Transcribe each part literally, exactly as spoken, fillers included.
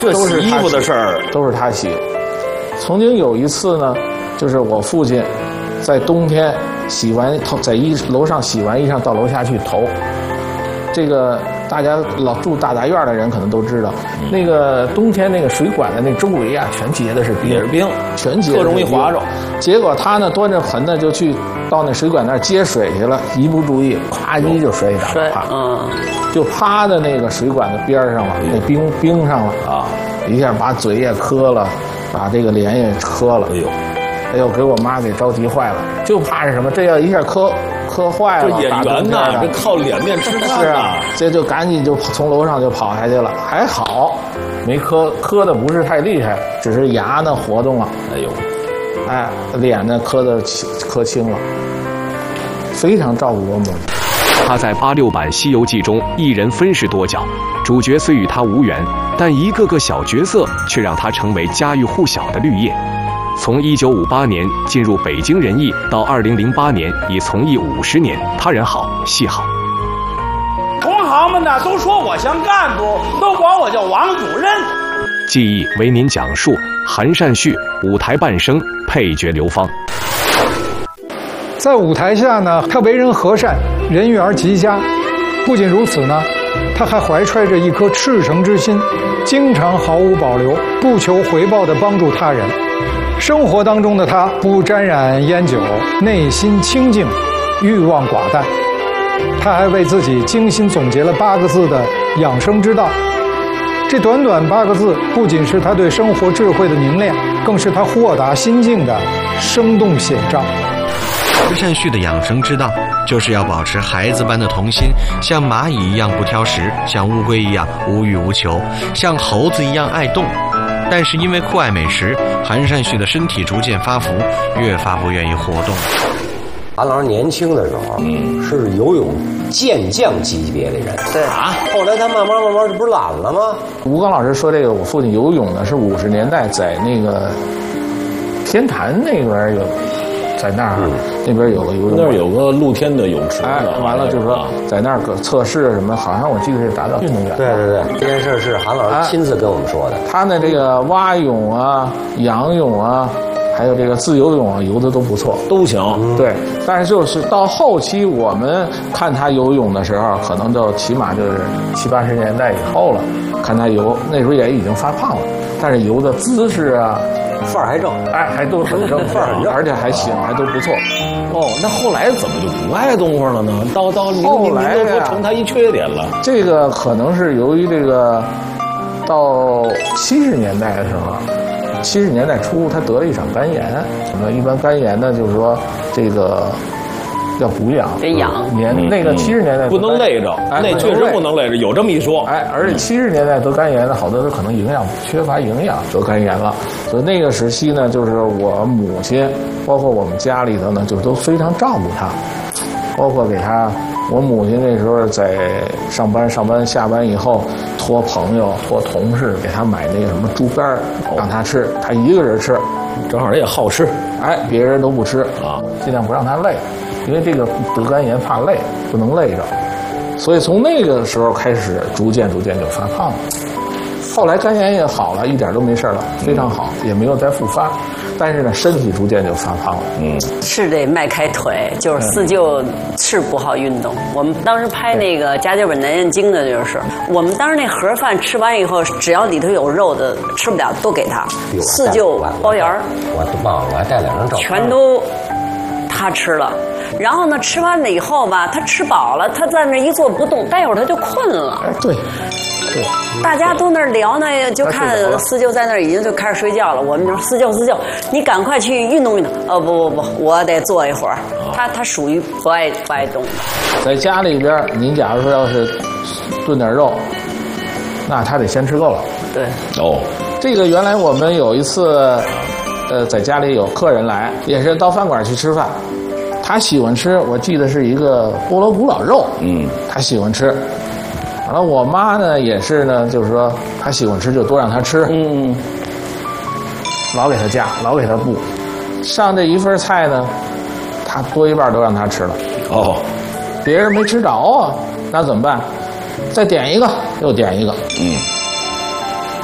这洗衣服的事儿都是他洗。曾经有一次呢，就是我父亲在冬天洗完头，在一楼上洗完衣裳到楼下去投。这个大家老住大杂院的人可能都知道，嗯、那个冬天那个水管的那周围啊，全结的是冰， 也是冰， 全结的特容易滑着。 结果他呢端着盆呢就去到那水管那儿接水去了，一不注意，啪叽就摔倒了，啪， 嗯， 就趴在那个水管的边上了，那冰冰上了啊，一下把嘴也磕了，把这个脸也磕了，哎呦，哎呦，给我妈给着急坏了，就怕是什么，这要一下磕。磕坏了， 这演员呐，这靠脸面吃饭啊！这就赶紧就从楼上就跑下去了，还好，没磕磕的不是太厉害，只是牙呢活动了。哎呦，哎，脸呢磕的磕青了，非常照顾我母亲。 他在八六版《西游记》中一人分饰多角，主角虽与他无缘，但一个个小角色却让他成为家喻户晓的绿叶。从一九五八年进入北京人艺到二零零八年已从艺五十年，他人好戏好。 同行们呢都说我像干部，都管我叫王主任。 记忆为您讲述韩善旭舞台半生配角刘芳。 在舞台下呢，他为人和善，人缘极佳。不仅如此呢，他还怀揣着一颗赤诚之心，经常毫无保留、不求回报地帮助他人。生活当中的他不沾染烟酒，内心清净，欲望寡淡。他还为自己精心总结了八个字的养生之道。这短短八个字，不仅是他对生活智慧的凝练，更是他豁达心境的生动写照。 韩善旭的养生之道，就是要保持孩子般的童心，像蚂蚁一样不挑食，像乌龟一样无欲无求，像猴子一样爱动。但是因为酷爱美食，韩善旭的身体逐渐发福，越发不愿意活动。 韩老师年轻的时候，嗯，是游泳健将级别的人， 对啊。后来他慢慢慢慢这不是懒了吗？ 吴刚老师说这个，我父亲游泳呢是五十年代在那个天坛那边有，在那儿、嗯、那边有个游泳， 那儿有个露天的泳池。 哎，完了就是说在那儿测试什么，好像我记得是达到运动员。 对对对，这件事是韩老师亲自跟我们说的。 哎、他呢这个蛙泳啊、仰泳啊。还有这个自由泳啊，游的都不错， 都行。 嗯、对，但是就是到后期我们看他游泳的时候，可能就起码就是七八十年代以后了。看他游，那时候也已经发胖了，但是游的姿势啊， 范儿还正， 哎，还都很正，范儿很正，而且还行，还都不错。 哦，那后来怎么就不爱动活了呢？到到你后来呀、啊，成他一缺点了。 这个可能是由于这个到七十年代的时候。七十年代初，他得了一场肝炎。那一般肝炎呢，就是说这个要补养， 得养。 年、嗯、那个七十年代不能累着，哎、那确实不能累着，有这么一说。 哎，而且七十年代得肝炎的好多都可能营养缺乏营养得肝炎了。所以那个时期呢，就是我母亲，包括我们家里头呢，就都非常照顾他，包括给他。我母亲那时候在上班，上班下班以后，托朋友、托同事给他买那个什么猪肝让他吃，他一个人吃， 正好人也好吃， 哎，别人都不吃啊，尽量不让他累，因为这个得肝炎怕累，不能累着，所以从那个时候开始，逐渐逐渐就发胖了。后来肝炎也好了，一点都没事了，非常好，也没有再复发。但是呢，身体逐渐就发胖了。 嗯，是得迈开腿，就是四舅是不好运动。我们当时拍那个家家本难念经的，就是我们当时那盒饭吃完以后，只要里头有肉的吃不了，都给他。四舅包圆儿， 我忘了，我还带两张照片， 全都他吃了。然后呢，吃完了以后吧，他吃饱了，他在那一坐不动，待会儿他就困了。 哎，对。对， 大家都那儿聊呢，就看四舅在那儿已经就开始睡觉了。我们就说四舅四舅，你赶快去运动运动。哦不不不，我得坐一会儿。他他属于不爱不爱动的。 在家里边，您假如说要是炖点肉，那他得先吃够了。 对。 哦， 这个原来我们有一次，呃，在家里有客人来，也是到饭馆去吃饭，他喜欢吃，我记得是一个菠萝古老肉，嗯，他喜欢吃。完了，我妈呢也是呢，就是说她喜欢吃就多让她吃，嗯，老给她加，老给她布，上这一份菜呢，她多一半都让她吃了。 哦， 别人没吃着啊，那怎么办？再点一个，又点一个，嗯，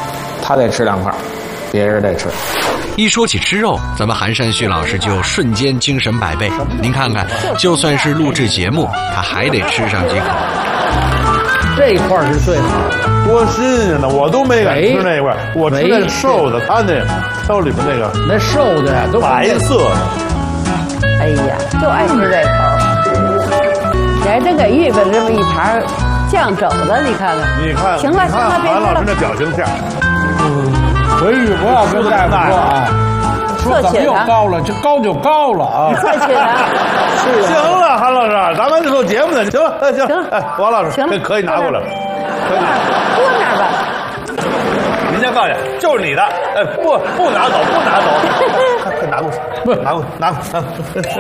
他再吃两块，别人再吃。 一说起吃肉，咱们韩善旭老师就瞬间精神百倍。您看看，就算是录制节目，他还得吃上几口。 这一块是最好的， 多新鲜呢！我都没敢吃那块，我吃那瘦的，他那挑里面那个那瘦的呀都白色的。 哎呀，就爱吃这口。你还真给预备了这么一盘酱肘子，你看看。 你看， 行了行了，别韩老师那吃了。 表情像。 回去不要跟大夫说啊，说怎么又高了，这高就高了啊。 客气了。 行了，韩老师，咱们这做节目呢，行了，哎行， 行了哎，王老师， 行了这可以拿过来了，可以拿。 搁那儿吧。 您先告诉你，就是你的，哎，不不拿走，不拿走，快快拿过去，不拿过去，拿过去。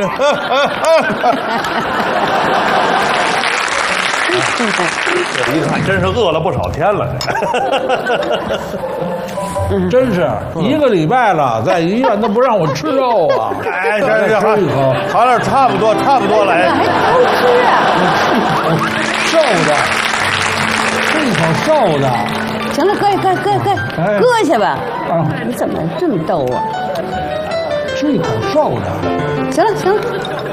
一看真是饿了不少天了， 真是一个礼拜了，在医院都不让我吃肉啊！ 哎，行行，好，好点，差不多，差不多了。哎， 还偷吃啊？ 瘦的，吃一口瘦的。 行了，搁搁搁搁哎搁下吧。 啊， 你怎么这么逗啊？ 吃一口瘦的。 行了行了。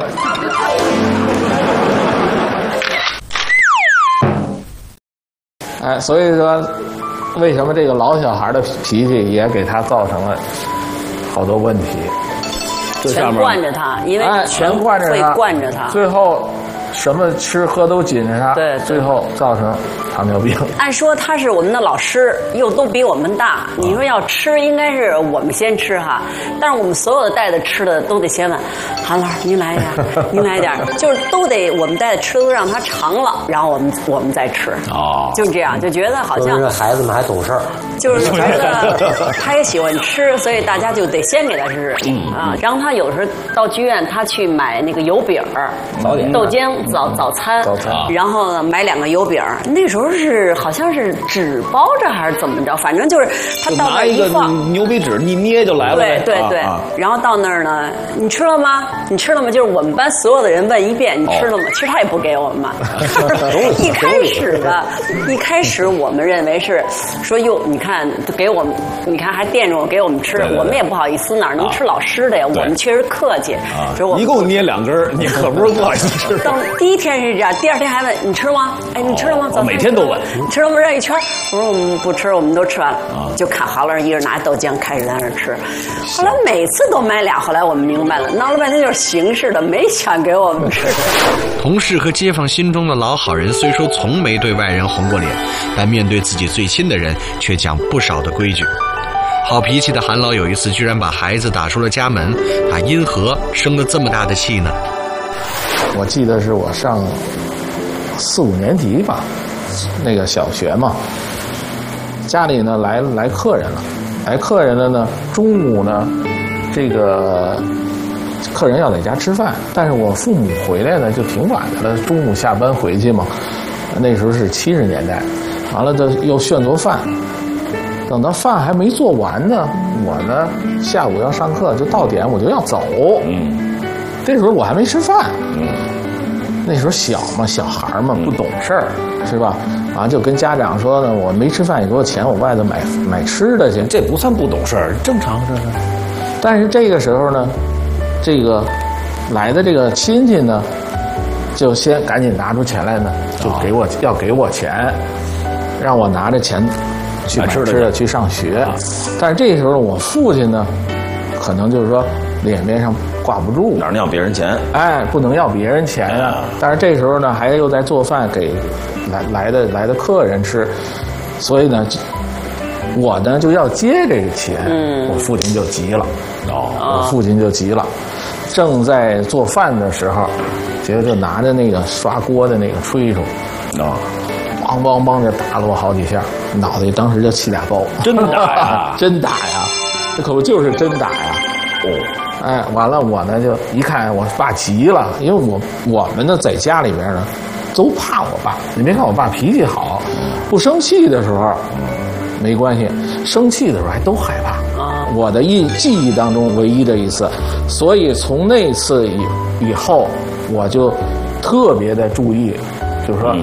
哎，所以说，为什么这个老小孩的脾气也给他造成了好多问题？ 全惯着他，因为哎，全惯着会他， 惯着他。 最后什么吃喝都紧着他， 对对最后造成糖尿病。 按说他是我们的老师，又都比我们大。你说要吃，应该是我们先吃哈。但是我们所有的带的吃的都得先问韩老师，您来一点，您来一点，就是都得我们带的吃都让他尝了，然后我们我们再吃。 哦， 就这样，就觉得好像说明这孩子们还懂事儿。 就是觉得他也喜欢吃，所以大家就得先给他吃啊。然后他有时候到剧院，他去买那个油饼儿、 早点豆浆早早餐， 早餐然后呢买两个油饼儿。那时候是好像是纸包着还是怎么着，反正就是他到那儿拿一个一放。 牛皮纸一捏就来了呗。 对对对， 啊啊然后到那儿呢，你吃了吗？你吃了吗？就是我们班所有的人问一遍，你吃了吗？其实他也不给我们嘛。一开始的，一开始我们认为是说哟，你看给我们，你看还惦着我给我们吃， 对对对我们也不好意思，哪能吃老师的呀？我们确实客气，说我一共捏两根儿，你可不是不好意思吃。 当第一天是这样，第二天还问你吃吗？哎，你吃了吗？早餐每天都问你吃了吗？绕一圈，我说我们不吃，我们都吃完了。就看郝老师一人拿豆浆开始在那儿吃，后来每次都买俩，后来我们明白了，闹了半天就是形式的，没想给我们吃。 同事和街坊心中的老好人，虽说从没对外人红过脸，但面对自己最亲的人，却讲不少的规矩。好脾气的韩老有一次居然把孩子打出了家门，他因何生了这么大的气呢？ 我记得是我上四五年级吧，那个小学嘛，家里呢来来客人了，来客人了呢，中午呢，这个客人要在家吃饭，但是我父母回来呢就挺晚的了，中午下班回去嘛，那时候是七十年代，完了的又炫做饭，等到饭还没做完呢，我呢下午要上课，就到点我就要走，嗯，这时候我还没吃饭，嗯。那时候小嘛，小孩嘛，不懂事儿，是吧？啊，就跟家长说呢，我没吃饭，你给我钱，我外头买买吃的去。 这不算不懂事儿，正常这是。 但是这个时候呢，这个来的这个亲戚呢，就先赶紧拿出钱来呢，就给我、哦、要给我钱，让我拿着钱去买吃的去上学。啊、但是这时候我父亲呢，可能就是说脸面上挂不住， 哪能要别人钱？ 哎，不能要别人钱啊！但是这时候呢，还又在做饭给来来的来的客人吃，所以呢，我呢就要接这个钱。嗯，我父亲就急了。哦，我父亲就急了，正在做饭的时候，结果就拿着那个刷锅的那个炊帚，啊、哦，梆梆梆就打了我好几下，脑袋当时就起俩包。 真打呀！ 真打呀！这可不就是真打呀！哦。哎，完了，我呢就一看我爸急了，因为我我们呢在家里边呢都怕我爸。你别看我爸脾气好，不生气的时候没关系，生气的时候还都害怕。我的忆记忆当中唯一的一次，所以从那次以以后，我就特别的注意，就是说，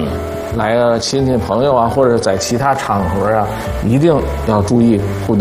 来个亲戚朋友啊，或者在其他场合啊，一定要注意，不能。